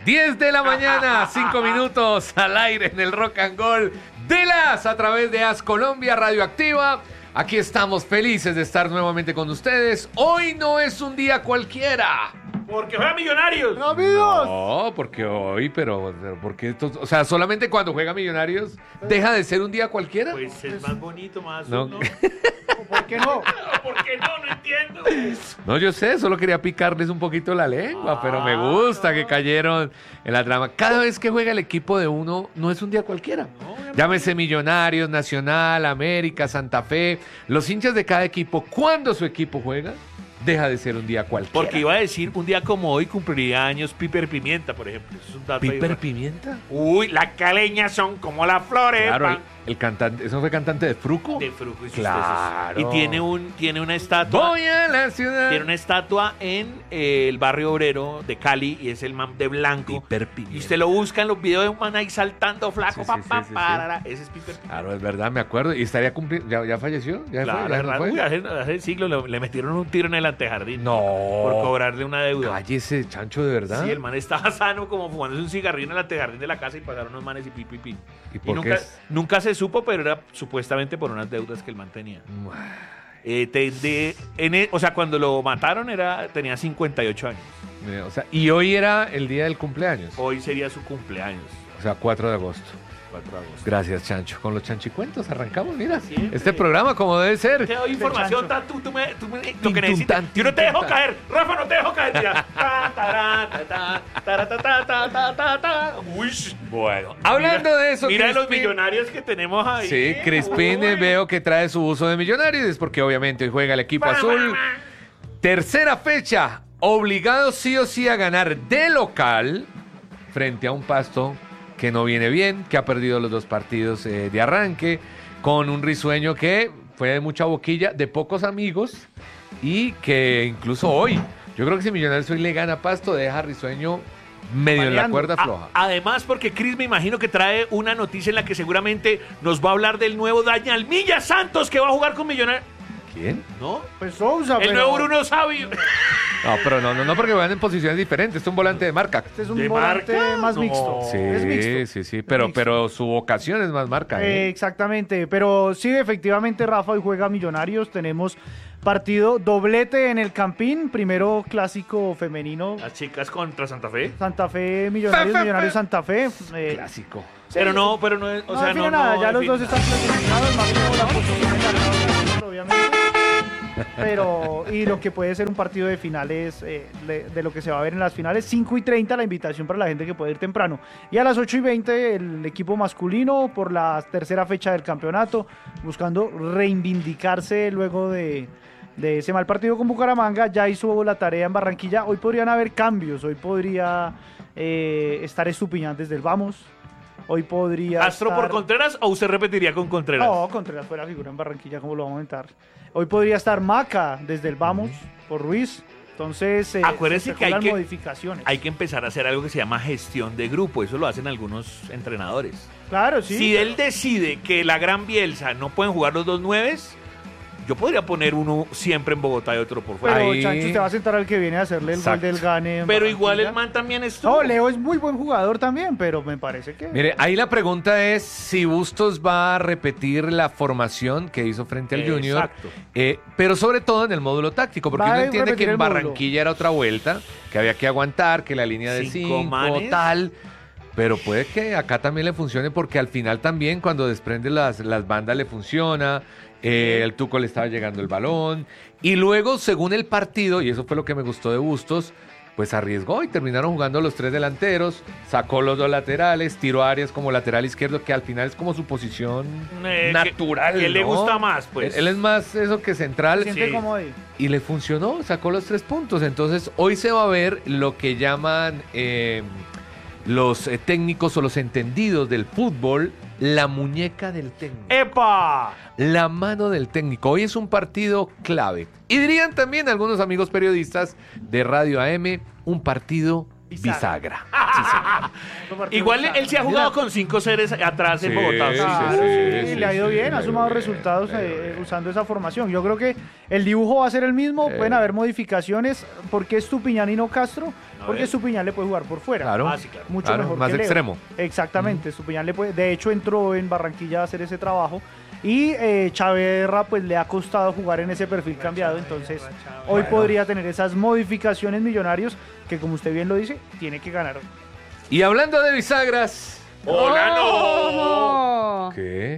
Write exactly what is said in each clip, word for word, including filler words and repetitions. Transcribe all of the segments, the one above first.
diez de la mañana, cinco minutos al aire en el Rock and Roll de las a través de As Colombia Radioactiva. Aquí estamos felices de estar nuevamente con ustedes. Hoy no es un día cualquiera. Porque juega Millonarios. ¡Amigos! No, porque hoy, pero, pero porque esto, o sea, solamente cuando juega Millonarios deja de ser un día cualquiera. Pues es más bonito, más No. uno. ¿Por qué no? ¿Por qué no? No entiendo. No, yo sé, solo quería picarles un poquito la lengua, Ah, pero me gusta no. que cayeron en la trama. Cada vez que juega el equipo de uno, no es un día cualquiera. No, Llámese Millonarios, Nacional, América, Santa Fe. Los hinchas de cada equipo, cuando su equipo juega, deja de ser un día cualquiera. Porque iba a decir, un día como hoy cumpliría años Piper Pimienta, por ejemplo. Eso es un dato ahí. ¿Piper Pimienta? Uy, las caleñas son como las flores. Claro, el, pan. el cantante, ¿eso fue cantante de Fruco? De Fruco y sus Claro. tesis. Y tiene, un, tiene una estatua. Voy a la ciudad. Tiene una estatua en eh, el barrio obrero de Cali y es el man de blanco. Piper Pimienta. Y usted lo busca en los videos de un man ahí saltando flaco, Sí, pa, sí, pa, sí, sí, parara. Ese es Piper Pimienta. Claro, es verdad, me acuerdo. Y estaría cumpliendo. ¿Ya, ya falleció? ¿Ya Claro, fue? ¿Ya no verdad. fue? Uy, hace, hace siglos le, le metieron un tiro en el antejardín. No. Por cobrarle una deuda. Cállese, Chancho, de verdad. Sí, el man estaba sano como fumándose un cigarrillo en el antejardín de la casa y pasaron unos manes y pi, pi, pi. ¿Y Y por qué nunca, es? nunca se supo, pero era supuestamente por unas deudas que el man tenía. Eh, te- de- en e- o sea, cuando lo mataron era, tenía cincuenta y ocho años. Eh, O sea, y hoy era el día del cumpleaños. Hoy sería su cumpleaños, O sea, cuatro de agosto. cuatro de agosto. Gracias, Chancho. Con los chanchicuentos arrancamos, mira. Siempre. Este programa como debe ser. Te doy información, Chancho. ta, tú, tú me, tú me, lo Tin, que tum, necesitas. tan, Yo no tin, te dejo tan. caer, Rafa, no te dejo caer. Mira. Ta, tará, ta, ta, tará, ta, ta, ta, ta, ta, ta. Uy. Bueno, hablando Mira- de eso, Mira los Crispin- millonarios que tenemos ahí. Sí, Crispin eh, Uy. veo que trae su uso de Millonarios, es porque obviamente hoy juega el equipo azul. Tercera fecha, obligado sí o sí a ganar de local frente a un Pasto que no viene bien, que ha perdido los dos partidos eh, de arranque, con un Risueño que fue de mucha boquilla, de pocos amigos, y que incluso hoy, yo creo que si Millonarios hoy le gana a Pasto, deja a Risueño medio en la Baleando. cuerda A- floja. además, porque Chris me imagino que trae una noticia en la que seguramente nos va a hablar del nuevo Dañalmilla Santos que va a jugar con Millonarios. ¿Quién? ¿No? Pues Sousa, El pero nuevo Bruno Sabio. No, pero no, no, no, porque van en posiciones diferentes, es un volante de marca. este es un ¿De volante marca? más No. mixto. Sí, Es mixto. sí, sí, pero, Mixto. pero su vocación es más marca. Eh, ¿eh? exactamente, pero sí, efectivamente, Rafa, hoy juega Millonarios. Tenemos partido doblete en el Campín. Primero clásico femenino. Las chicas contra Santa Fe. Santa Fe, Millonarios, Fe, fe, Millonarios, fe. Santa Fe. Eh, Clásico. Pero no, pero no es. O no sea, define no, nada, no ya los define dos están nada. clasificados, más o la posición en la tabla, obviamente. Pero, y lo que puede ser un partido de finales, eh, de, de lo que se va a ver en las finales, cinco y treinta la invitación para la gente que puede ir temprano. Y a las ocho y veinte el equipo masculino por la tercera fecha del campeonato, buscando reivindicarse luego de, de ese mal partido con Bucaramanga. Ya hizo la tarea en Barranquilla. Hoy podrían haber cambios, hoy podría eh, estar Estupiñán desde el Vamos. Hoy podría ¿Astro por estar- Contreras o usted repetiría con Contreras? no, Contreras fue la figura en Barranquilla, ¿cómo lo vamos a aumentar? Hoy podría estar Maca desde el Vamos por Ruiz. Entonces, eh, Acuérdese se que hay las que- modificaciones. Hay que empezar a hacer algo que se llama gestión de grupo. Eso lo hacen algunos entrenadores. Claro, sí. Si él decide que la gran Bielsa no pueden jugar los dos nueves, yo podría poner uno siempre en Bogotá y otro por fuera. Pero Ahí- Chancho, usted va a sentar al que viene a hacerle el Exacto. gol del gane. en Pero igual el Barranquilla. man también estuvo. No, Leo es muy buen jugador también, pero me parece que... Mire, ahí la pregunta es si Bustos va a repetir la formación que hizo frente al Junior, Exacto. eh, pero sobre todo en el módulo táctico, porque Va uno a entiende que repetir en el módulo. Barranquilla era otra vuelta, que había que aguantar, que la línea de Cinco cinco, manes. tal, pero puede que acá también le funcione, porque al final también cuando desprende las, las bandas le funciona, eh, el Tuco le estaba llegando el balón, y luego según el partido, y eso fue lo que me gustó de Bustos, pues arriesgó y terminaron jugando los tres delanteros, sacó los dos laterales, tiró a Arias como lateral izquierdo, que al final es como su posición Eh, natural. que- que le ¿no? gusta más, pues. Él, él es más eso que central. se siente sí. como ahí. Y le funcionó, sacó los tres puntos. Entonces, hoy se va a ver lo que llaman eh, los eh, técnicos o los entendidos del fútbol, la muñeca del técnico. ¡Epa! La mano del técnico. Hoy es un partido clave. Y dirían también algunos amigos periodistas de Radio A M, un partido bisagra. Igual él se ha jugado con cinco seres atrás en Sí, Bogotá. sí, Claro, sí, sí, sí, le ha ido sí, bien, sí, ha sumado sí, resultados sí, eh, sí. usando esa formación. Yo creo que el dibujo va a ser el mismo, Sí. pueden haber modificaciones. ¿Por qué Estupiñán y no Castro? A Porque ver. Estupiñán le puede jugar por fuera. Claro. Ah, sí, claro. Mucho Claro, mejor más que Leo. extremo. Exactamente, Estupiñán le puede, de hecho entró en Barranquilla a hacer ese trabajo y eh, Chaverra pues le ha costado jugar en ese perfil cambiado, entonces hoy podría tener esas modificaciones Millonarios que, como usted bien lo dice, tiene que ganar. Y hablando de bisagras. ¡Hola, no! Oh. ¿Qué?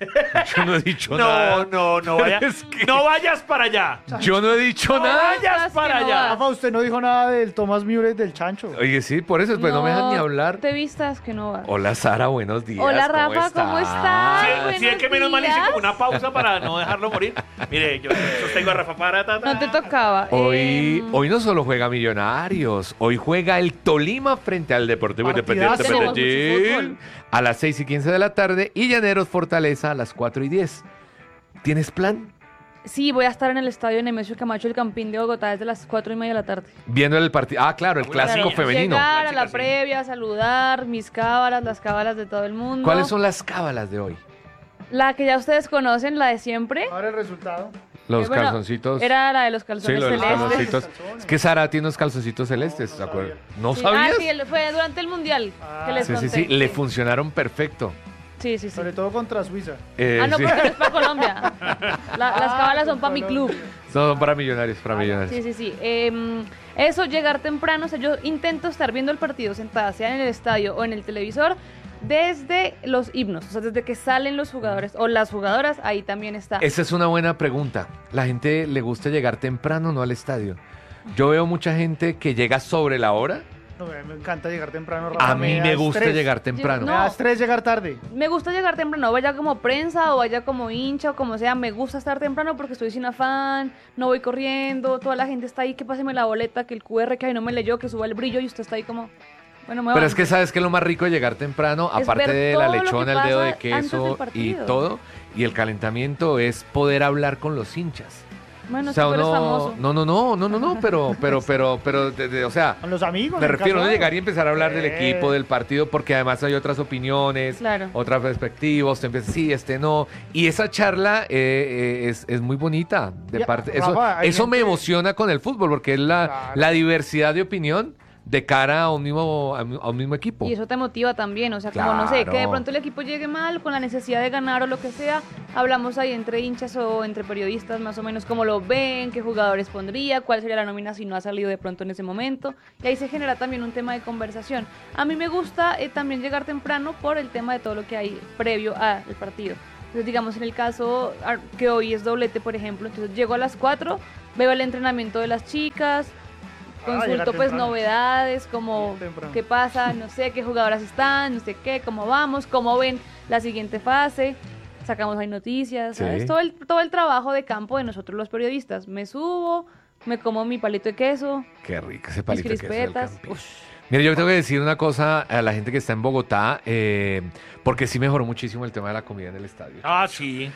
Yo no he dicho nada. No, no, no, vaya- Es que- no vayas para allá. Yo no he dicho No nada. vayas Sabes para que no allá. vas. Rafa, usted no dijo nada del Tomás Müller del Chancho. Oye, sí, por eso pues no, me dejan ni hablar. Te vistas que no vas. Hola Sara, buenos días. Hola, Rafa, ¿cómo estás? Sí, Ay, sí, es que menos buenos mal hice días. como una pausa para no dejarlo morir. Mire, yo sostengo a Rafa para ta, ta. No te tocaba. Hoy, Em, hoy no solo juega Millonarios, hoy juega el Tolima frente al Deportivo Independiente Partidazo. Tenemos mucho Medellín fútbol. a las seis y quince de la tarde y Llaneros Fortaleza a las cuatro y diez. ¿Tienes plan? Sí, voy a estar en el estadio Nemesio Camacho, el Campín de Bogotá, desde las cuatro y media de la tarde. Viendo el partido. Ah, claro, el Claro, clásico Claro, femenino. Llegar La a la chica, sí. previa, saludar, mis cábalas, las cábalas de todo el mundo. ¿Cuáles son las cábalas de hoy? La que ya ustedes conocen, la de siempre. Ahora el resultado. Los Eh, bueno, calzoncitos. Era la de los Sí, calzones los celestes. calzoncitos. Es que Sara tiene unos calzoncitos celestes, ¿de acuerdo? ¿No Sí. sabías? Ah, sí, el- fue durante el mundial que les Sí, sí, conté. sí, le funcionaron perfecto. Sí, sí, sí. Sobre todo contra Suiza. Eh, Ah, no, sí. pero no es para Colombia. La- las Ah, cábalas son con para mi club. Colombia. Son para millonarios, para Sí, millonarios. sí, sí. Em, eso, llegar temprano. O sea, yo intento estar viendo el partido sentada, sea en el estadio o en el televisor, desde los himnos. O sea, desde que salen los jugadores o las jugadoras, ahí también está. Esa es una buena pregunta. La gente le gusta llegar temprano, no al estadio. Yo veo mucha gente que llega sobre la hora. No, me me encanta llegar temprano, Rafa. A mí da me gusta estrés. llegar temprano. Me No. da estrés llegar tarde. Me gusta llegar temprano, vaya como prensa o vaya como hincha o como sea. Me gusta estar temprano porque estoy sin afán, no voy corriendo, toda la gente está ahí, que páseme la boleta, que el Q R que ahí no me leyó, que suba el brillo y usted está ahí como... Bueno, me Pero va. es que sabes que lo más rico de llegar temprano, Es aparte ver de todo la lo que lechona, el dedo de pasa antes del queso y partido. todo, y el calentamiento, es poder hablar con los hinchas. Bueno, O sea, tú eres uno, famoso. no, no, no, no, no, no, pero, pero, pero, pero, de- de- o sea, Con los amigos. me en refiero a caso no de- llegar y empezar a hablar del Eh. equipo, del partido, porque además hay otras opiniones, Claro. otras perspectivas, te empiezas, sí, este no, y esa charla eh, eh, es, es muy bonita, de Ya, parte, eso, Rafa, hay eso me gente- emociona con el fútbol, porque es la, Claro. la diversidad de opinión de cara a un mismo, a un a un mismo equipo. Y eso te motiva también, o sea, como no sé, que de Claro. pronto el equipo llegue mal con la necesidad de ganar o lo que sea, hablamos ahí entre hinchas o entre periodistas más o menos cómo lo ven, qué jugadores pondría, cuál sería la nómina si no ha salido de pronto en ese momento, y ahí se genera también un tema de conversación. A mí me gusta eh, también llegar temprano por el tema de todo lo que hay previo al partido. Entonces, digamos, en el caso ah, que hoy es doblete, por ejemplo, entonces llego a las cuatro, veo el entrenamiento de las chicas, Ah, llegar consulto pues temprano. novedades, como Llegar temprano. qué pasa, no sé qué jugadoras están, no sé qué, cómo vamos, cómo ven la siguiente fase, sacamos ahí noticias, ¿sabes? Sí. Todo el, todo el trabajo de campo de nosotros los periodistas. Me subo, me como mi palito de queso, Qué rico ese mis palito de queso del crispetas. Campín. Ush. Mira, yo tengo que decir una cosa a la gente que está en Bogotá, eh, porque sí mejoró muchísimo el tema de la comida en el estadio. Ah, sí.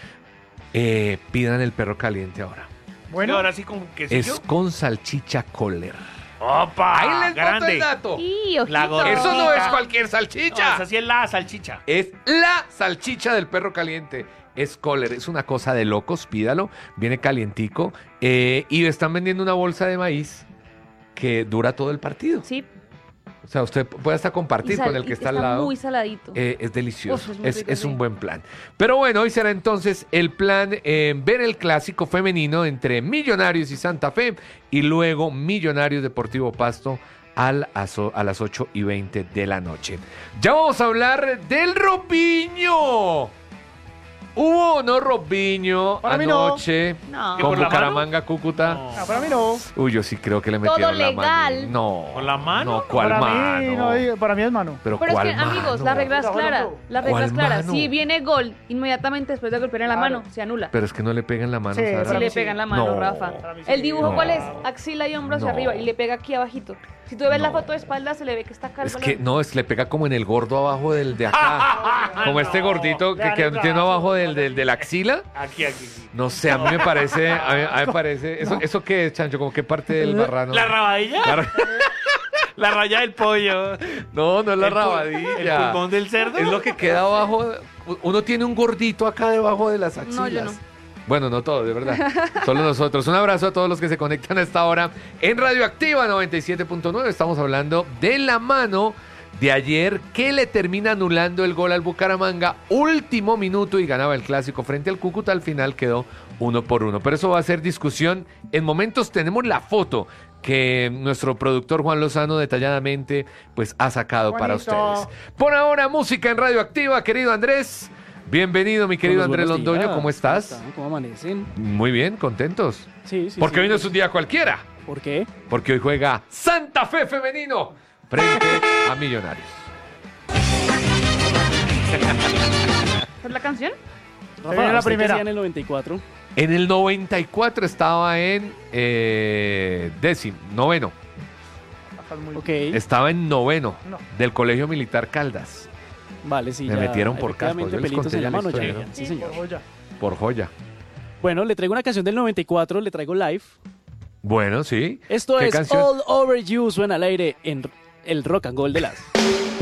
Eh, pidan el perro caliente ahora. Bueno, Bueno, ahora sí con quesillo. Es con salchicha Kohler. ¡Opa! Ahí les boto grande. el dato. Y ojito. La gordita. Eso no es cualquier No, salchicha. esa sí es la salchicha. Es la salchicha del perro caliente. Es Kohler, es una cosa de locos, pídalo. Viene calientico. eh, y están vendiendo una bolsa de maíz que dura todo el partido. Sí, O sea, usted puede hasta compartir y sal- con el que y está, al lado. muy saladito. Eh, es delicioso, Uf, es muy es, rico, es sí. un buen plan. Pero bueno, hoy será entonces el plan eh, ver el clásico femenino entre Millonarios y Santa Fe y luego Millonarios Deportivo Pasto al, aso- a las ocho y veinte de la noche. Ya vamos a hablar del Robinho. ¿Hubo o no Robinho Para mí no. anoche No. ¿Que con por la Bucaramanga, Cúcuta? No. ah, para mí no. Uy, yo sí creo que le Todo metieron la legal. mano. No. ¿Con la mano? No, ¿cuál para mano? mí, no, diga- para mí es mano. Pero, Pero es ¿cuál que, amigos, mano? la regla es Pero, clara. bueno, La regla es ¿cuál clara. mano? Si viene gol inmediatamente después de golpear en la Claro. mano, se anula. Pero es que no le pegan la mano, Sí, Sara. Si para le mí sí. pegan la mano, No. Rafa. Para mí sí. ¿El dibujo No. cuál es? Axila y hombro hacia No. arriba y le pega aquí abajito. Si tú ves la No. foto de espalda, se le ve que está calva. Es la- que no, es que le pega como en el gordo abajo del de acá. Como este gordito que, que Vean, tiene no, abajo no, del, no, del, de la axila. Aquí, aquí. aquí. No sé, a mí me parece, a mí, a mí me parece. ¿Eso, ¿Eso qué es, Chancho? ¿Como qué parte del marrano? ¿La rabadilla? La, ra- La raya del pollo. No, no es la El pu- rabadilla. ¿El pulmón del cerdo? Es lo que queda abajo. Uno tiene un gordito acá debajo de las axilas. No, yo no. Bueno, no todos, de verdad. Solo nosotros. Un abrazo a todos los que se conectan a esta hora en Radioactiva noventa y siete punto nueve. Estamos hablando de la mano de ayer que le termina anulando el gol al Bucaramanga. Último minuto y ganaba el clásico frente al Cúcuta. Al final quedó uno por uno. Pero eso va a ser discusión. En momentos tenemos la foto que nuestro productor Juan Lozano detalladamente pues ha sacado para Juanito. ustedes. Por ahora, música en Radioactiva, querido Andrés. Bienvenido, mi querido Buenos Andrés buenos Londoño. días. ¿Cómo estás? ¿Cómo están? ¿Cómo amanecen? Muy bien, contentos. Sí, sí. Porque sí. hoy no es un día cualquiera. ¿Por qué? Porque hoy juega Santa Fe Femenino frente a Millonarios. ¿Esa es la canción? Rafa, viene la ¿usted qué primera. hacía en el noventa y cuatro? En el noventa y cuatro estaba en eh, décimo, noveno. Bajas muy- Ok, Estaba en noveno No. del Colegio Militar Caldas. vale, sí. Me ya, metieron por casco, efectivamente, yo les pelitos conté en ya la la mano ya historia, veían, ¿no? sí, Sí, señor. por joya. Por joya. Bueno, le traigo una canción del noventa y cuatro, le traigo live. Bueno, sí. Esto ¿Qué es canción? All Over You, suena al aire en el rock and roll de las...